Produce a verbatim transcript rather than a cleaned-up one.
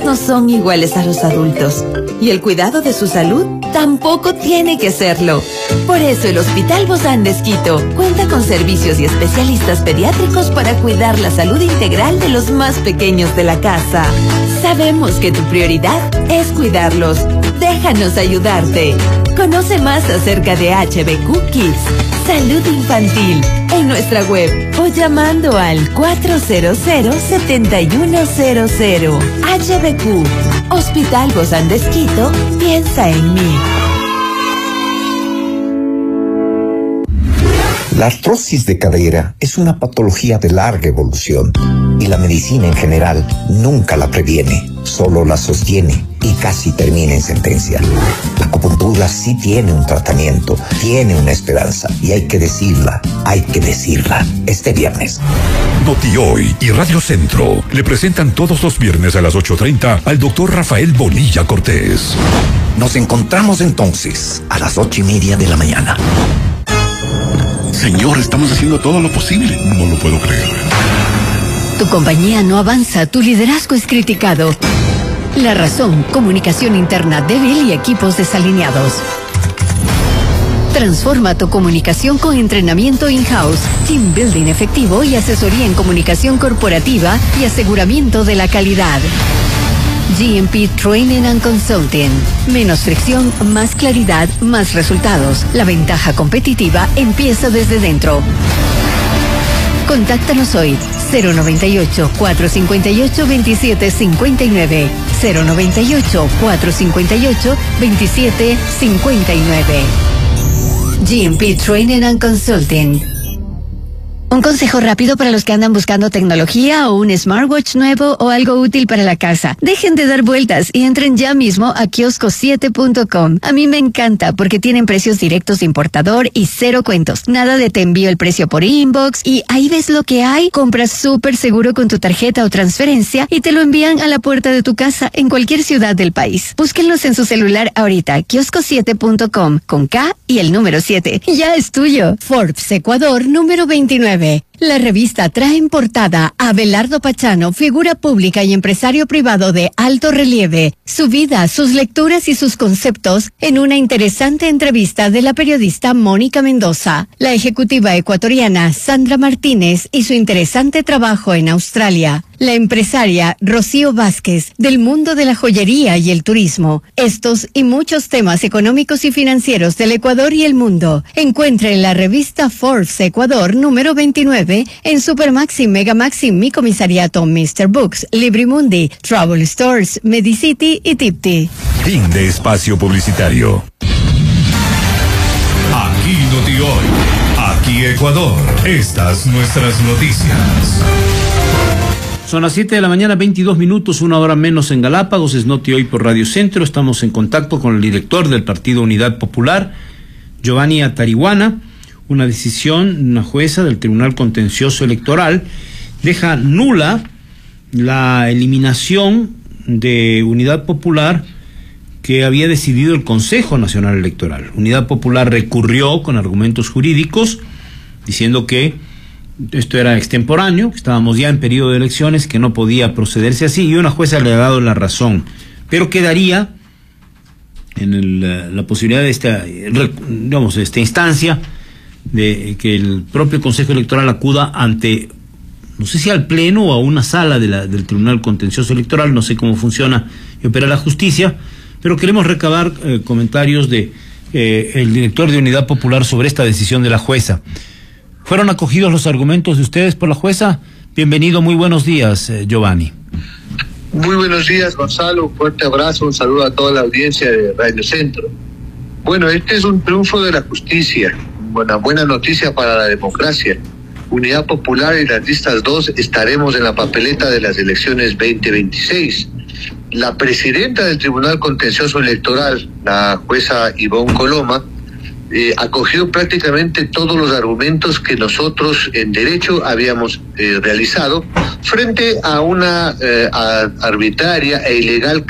niños no son iguales a los adultos y el cuidado de su salud tampoco tiene que serlo. Por eso el Hospital Bozán de Esquito cuenta con servicios y especialistas pediátricos para cuidar la salud integral de los más pequeños de la casa. Sabemos que tu prioridad es cuidarlos. Déjanos ayudarte. Conoce más acerca de H B Q Kids, Salud Infantil, en nuestra web o llamando al cuatro cero cero, siete uno cero cero. H B Q, Hospital Bozán de Esquito, piensa en mí. La artrosis de cadera es una patología de larga evolución y la medicina en general nunca la previene, solo la sostiene y casi termina en sentencia. La acupuntura sí tiene un tratamiento, tiene una esperanza y hay que decirla, hay que decirla este viernes. Noti Hoy y Radio Centro le presentan todos los viernes a las ocho treinta al doctor Rafael Bonilla Cortés. Nos encontramos entonces a las ocho y media de la mañana. Señor, estamos haciendo todo lo posible. No lo puedo creer. Tu compañía no avanza, tu liderazgo es criticado. La razón, comunicación interna débil y equipos desalineados. Transforma tu comunicación con entrenamiento in-house, team building efectivo y asesoría en comunicación corporativa y aseguramiento de la calidad. G M P Training and Consulting. Menos fricción, más claridad, más resultados. La ventaja competitiva empieza desde dentro. Contáctanos hoy. cero noventa y ocho, cuatrocientos cincuenta y ocho, veintisiete cincuenta y nueve. cero noventa y ocho, cuatrocientos cincuenta y ocho, veintisiete cincuenta y nueve. G M P Training and Consulting. Un consejo rápido para los que andan buscando tecnología o un smartwatch nuevo o algo útil para la casa. Dejen de dar vueltas y entren ya mismo a kiosco siete punto com. A mí me encanta porque tienen precios directos de importador y cero cuentos. Nada de te envío el precio por inbox y ahí ves lo que hay. Compras súper seguro con tu tarjeta o transferencia y te lo envían a la puerta de tu casa en cualquier ciudad del país. Búsquenlos en su celular ahorita. kiosco siete punto com con K y el número siete. Ya es tuyo. Forbes Ecuador número veintinueve. La revista trae en portada a Abelardo Pachano, figura pública y empresario privado de alto relieve, su vida, sus lecturas y sus conceptos en una interesante entrevista de la periodista Mónica Mendoza, la ejecutiva ecuatoriana Sandra Martínez y su interesante trabajo en Australia, la empresaria Rocío Vázquez del mundo de la joyería y el turismo. Estos y muchos temas económicos y financieros del Ecuador y el mundo. Encuentre en la revista Forbes Ecuador número veintinueve en Supermaxi, Megamaxi, Mi Comisariato, mister Books, Librimundi, Travel Stores, Medicity y Tipti. Fin de espacio publicitario. Aquí Noti Hoy, aquí Ecuador. Estas nuestras noticias. Son las siete de la mañana, veintidós minutos, una hora menos en Galápagos. Es Noti Hoy por Radio Centro. Estamos en contacto con el director del Partido Unidad Popular, Giovanni Atarihuana. Una decisión, una jueza del Tribunal Contencioso Electoral deja nula la eliminación de Unidad Popular que había decidido el Consejo Nacional Electoral. Unidad Popular recurrió con argumentos jurídicos diciendo que esto era extemporáneo, que estábamos ya en periodo de elecciones, que no podía procederse así, y una jueza le ha dado la razón, pero quedaría en el, la posibilidad de esta, digamos, de esta instancia de que el propio Consejo Electoral acuda ante, no sé si al pleno o a una sala de la, del Tribunal Contencioso Electoral, no sé cómo funciona y opera la justicia, pero queremos recabar eh, comentarios de eh, el director de Unidad Popular sobre esta decisión de la jueza. ¿Fueron acogidos los argumentos de ustedes por la jueza? Bienvenido, muy buenos días, eh, Giovanni. Muy buenos días, Gonzalo, un fuerte abrazo, un saludo a toda la audiencia de Radio Centro. Bueno, este es un triunfo de la justicia, una buena noticia para la democracia. Unidad Popular y las listas dos estaremos en la papeleta de las elecciones veinte veintiséis. La presidenta del Tribunal Contencioso Electoral, la jueza Ivonne Coloma, eh, acogió prácticamente todos los argumentos que nosotros en derecho habíamos eh, realizado frente a una eh, a, arbitraria e ilegal